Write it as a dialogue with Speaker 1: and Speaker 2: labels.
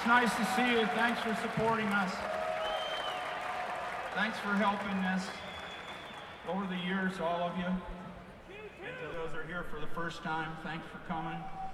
Speaker 1: nice to see you. Thanks for supporting us. Thanks for helping us over the years, all of you. And to those who are here for the first time, thanks for coming.